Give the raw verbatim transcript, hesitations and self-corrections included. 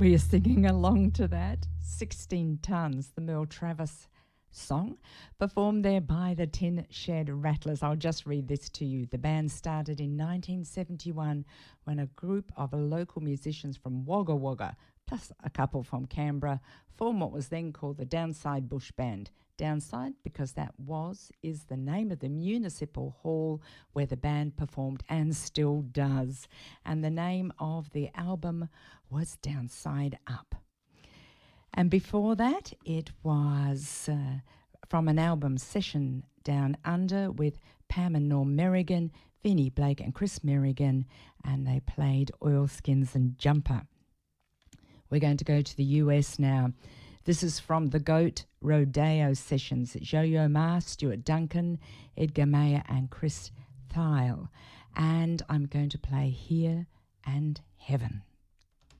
We are singing along to that. sixteen Tons, the Merle Travis song, performed there by the Tin Shed Rattlers. I'll just read this to you. The band started in nineteen seventy-one when a group of local musicians from Wagga Wagga, plus a couple from Canberra, formed what was then called the Downside Bush Band. Downside because that was, is the name of the municipal hall where the band performed and still does. And the name of the album was Downside Up. And before that, it was uh, from an album Session Down Under with Pam and Norm Merrigan, Vinnie Blake and Chris Merrigan, and they played Oilskins and Jumper. We're going to go to the U S now. This is from the Goat Rodeo Sessions. Yo-Yo Ma, Stuart Duncan, Edgar Mayer and Chris Thile. And I'm going to play Here and Heaven.